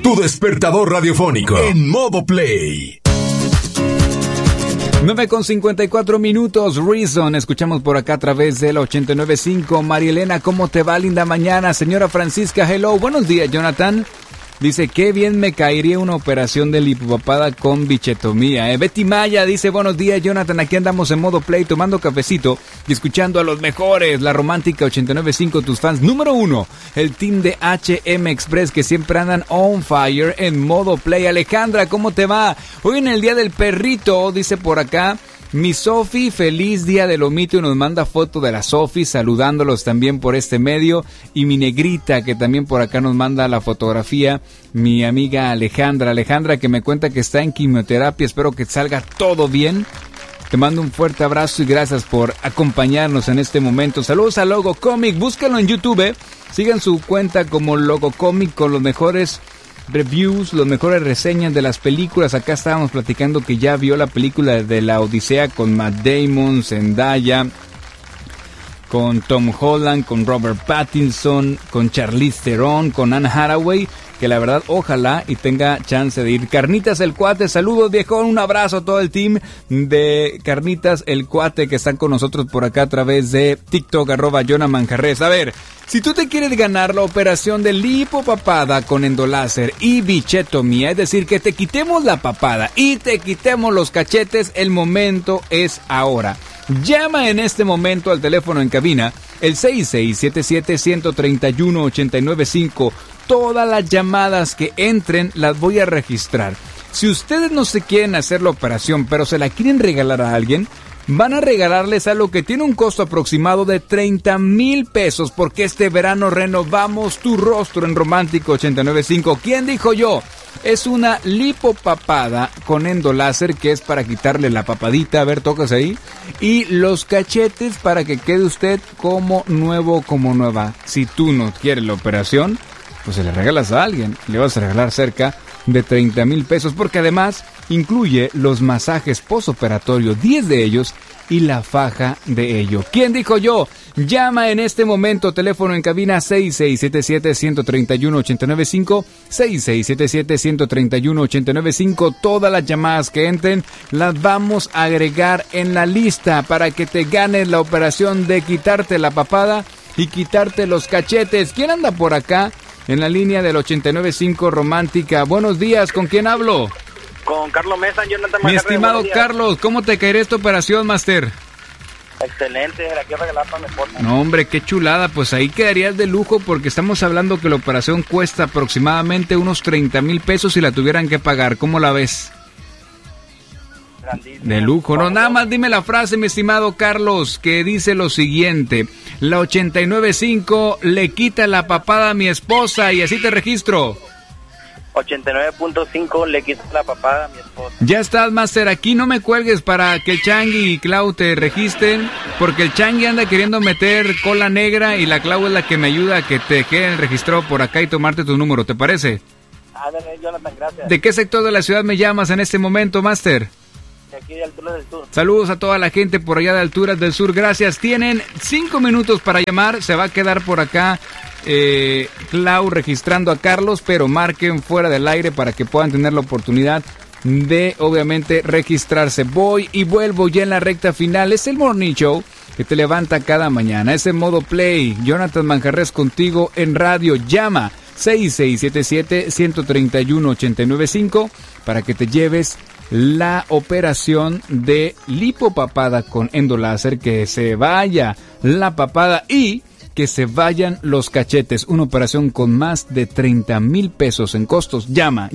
tu despertador radiofónico en modo play. 9:54 Reason, escuchamos por acá a través del 89.5. María Elena, ¿cómo te va? Linda mañana. Señora Francisca, hello, buenos días, Jonathan. Dice, qué bien me caería una operación de lipopapada con bichetomía. Betty Maya dice, buenos días, Jonathan, aquí andamos en modo play tomando cafecito y escuchando a los mejores. La Romántica 89.5, tus fans número 1. El team de HM Express que siempre andan on fire en modo play. Alejandra, ¿cómo te va? Hoy en el Día del Perrito, dice por acá, mi Sofi, feliz día del Omito, y nos manda foto de la Sofi, saludándolos también por este medio. Y mi negrita, que también por acá nos manda la fotografía, mi amiga Alejandra, que me cuenta que está en quimioterapia. Espero que salga todo bien. Te mando un fuerte abrazo y gracias por acompañarnos en este momento. Saludos a Logo Comic, búscalo en YouTube. Sigan su cuenta como Logo Comic con los mejores reviews, las mejores reseñas de las películas. Acá estábamos platicando que ya vio la película de la Odisea con Matt Damon, Zendaya, con Tom Holland, con Robert Pattinson, con Charlize Theron, con Anne Hathaway, que la verdad ojalá y tenga chance de ir. Carnitas el Cuate, saludos viejón, un abrazo a todo el team de Carnitas el Cuate que están con nosotros por acá a través de TikTok, @JonaManjarres. A ver, si tú te quieres ganar la operación de lipopapada con endoláser y bichetomía, es decir, que te quitemos la papada y te quitemos los cachetes, el momento es ahora. Llama en este momento al teléfono en cabina, el 6677-131-895. Todas las llamadas que entren las voy a registrar. Si ustedes no se quieren hacer la operación, pero se la quieren regalar a alguien, van a regalarles algo que tiene un costo aproximado de 30,000 pesos, porque este verano renovamos tu rostro en Romántico 89.5. ¿Quién dijo yo? Es una lipopapada con endoláser, que es para quitarle la papadita, a ver, tocas ahí, y los cachetes para que quede usted como nuevo, como nueva. Si tú no quieres la operación, pues se le regalas a alguien, le vas a regalar cerca de 30,000 pesos, porque además incluye los masajes postoperatorios, 10 de ellos, y la faja de ello. ¿Quién dijo yo? Llama en este momento, teléfono en cabina 6677-131-895, 6677-131-895. Todas las llamadas que entren las vamos a agregar en la lista para que te ganes la operación de quitarte la papada y quitarte los cachetes. ¿Quién anda por acá en la línea del 89.5 Romántica? Buenos días, ¿con quién hablo? Con Carlos Mesa, Jonathan. Mi estimado Carlos, ¿cómo te caerá esta operación, Master? Excelente, la quiero regalar para mi esposa. No, hombre, qué chulada, pues ahí quedarías de lujo, porque estamos hablando que la operación cuesta aproximadamente unos 30,000 pesos si la tuvieran que pagar. ¿Cómo la ves? Grandísimo. De lujo, no, nada más dime la frase, mi estimado Carlos, que dice lo siguiente: la 89.5 le quita la papada a mi esposa, y así te registro. 89.5 le quita la papada a mi esposa. Ya estás, Master, aquí no me cuelgues para que el Changui y Clau te registren, porque el Changui anda queriendo meter cola negra y la Clau es la que me ayuda a que te queden registrado por acá y tomarte tu número, ¿te parece? Ándale, Jonathan, gracias. ¿De qué sector de la ciudad me llamas en este momento, Master? De aquí de Alturas del Sur. Saludos a toda la gente por allá de Alturas del Sur, gracias. Tienen 5 minutos para llamar, se va a quedar por acá Clau registrando a Carlos, pero marquen fuera del aire para que puedan tener la oportunidad de, obviamente, registrarse. Voy y vuelvo ya en la recta final. Es el Morning Show que te levanta cada mañana. Es en modo play. Jonathan Manjarres contigo en radio. Llama 6677-131-895 para que te lleves la operación de lipopapada con endoláser, que se vaya la papada y que se vayan los cachetes. Una operación con más de 30,000 pesos en costos. Llama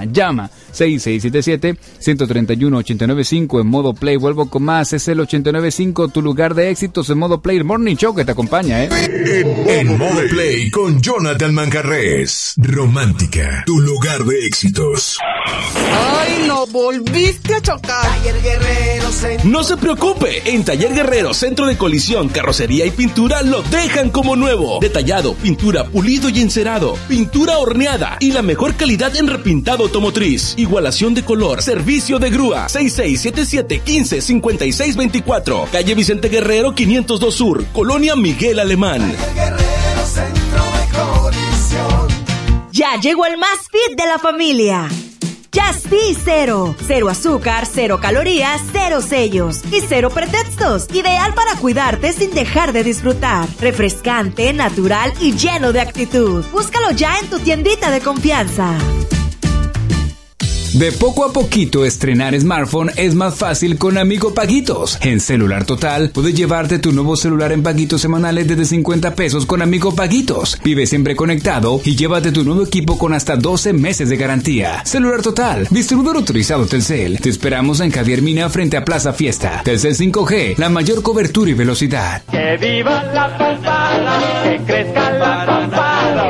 6677-131-895 en modo play. Vuelvo con más, es el 89.5, tu lugar de éxitos en modo play. El Morning Show que te acompaña, En modo play con Jonathan Manjarres. Romántica, tu lugar de éxitos. ¡Ay, no! ¡Volviste a chocar! Taller Guerrero Centro. No se preocupe, en Taller Guerrero, centro de colisión, carrocería y pintura lo dejan como nuevo. Detallado, pintura, pulido y encerado, pintura horneada y la mejor calidad en repintado automotriz. Igualación de color, servicio de grúa. 6677-155624, calle Vicente Guerrero 502 Sur, Colonia Miguel Alemán. Taller Guerrero Centro de colisión. Ya llegó el más fit de la familia. Just Be Cero. Cero azúcar, cero calorías, cero sellos y cero pretextos. Ideal para cuidarte sin dejar de disfrutar. Refrescante, natural y lleno de actitud. Búscalo ya en tu tiendita de confianza. De poco a poquito, estrenar smartphone es más fácil con Amigo Paguitos. En Celular Total, puedes llevarte tu nuevo celular en paguitos semanales desde 50 pesos con Amigo Paguitos. Vive siempre conectado y llévate tu nuevo equipo con hasta 12 meses de garantía. Celular Total, distribuidor autorizado Telcel. Te esperamos en Javier Mina frente a Plaza Fiesta. Telcel 5G, la mayor cobertura y velocidad. ¡Que viva la papada! ¡Que crezca la papada!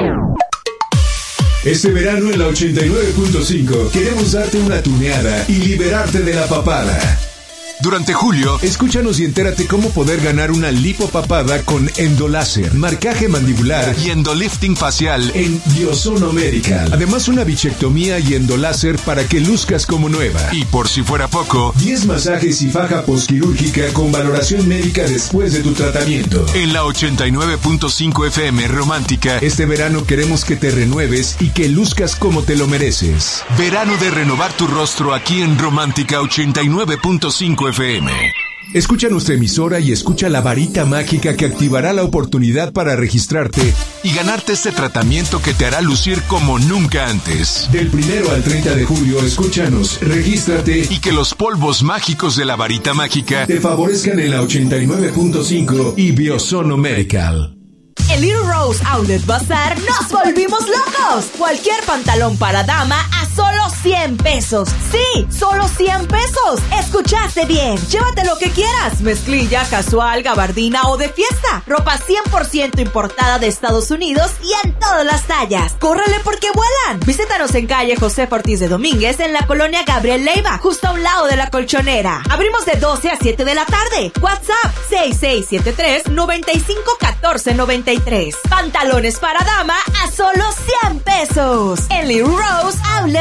Este verano en la 89.5 queremos darte una tuneada y liberarte de la papada. Durante julio, escúchanos y entérate cómo poder ganar una lipopapada con endoláser, marcaje mandibular y endolifting facial en Biosono Medical. Además, una bichectomía y endoláser para que luzcas como nueva. Y por si fuera poco, 10 masajes y faja posquirúrgica con valoración médica después de tu tratamiento. En la 89.5 FM Romántica, este verano queremos que te renueves y que luzcas como te lo mereces. Verano de renovar tu rostro aquí en Romántica 89.5 FM. Escucha nuestra emisora y escucha la varita mágica que activará la oportunidad para registrarte y ganarte este tratamiento que te hará lucir como nunca antes. Del 1 al 30 de julio, escúchanos, regístrate y que los polvos mágicos de la varita mágica te favorezcan en la 89.5 y Biosono Medical. En Little Rose Outlet Bazaar nos volvimos locos. Cualquier pantalón para dama a solo 100 pesos. Sí, solo 100 pesos. Escuchaste bien. Llévate lo que quieras. Mezclilla, casual, gabardina o de fiesta. Ropa 100% importada de Estados Unidos y en todas las tallas. ¡Córrele porque vuelan! Visítanos en calle José Ortiz de Domínguez en la colonia Gabriel Leiva, justo a un lado de la Colchonera. Abrimos de 12 a 7 de la tarde. WhatsApp 6673-951493. Pantalones para dama a solo 100 pesos. En Little Rose Outlet